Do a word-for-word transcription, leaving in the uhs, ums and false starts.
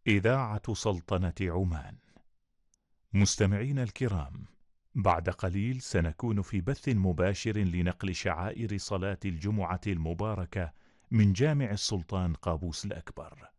إذاعة سلطنة عمان. مستمعين الكرام، بعد قليل سنكون في بث مباشر لنقل شعائر صلاة الجمعة المباركة من جامع السلطان قابوس الأكبر.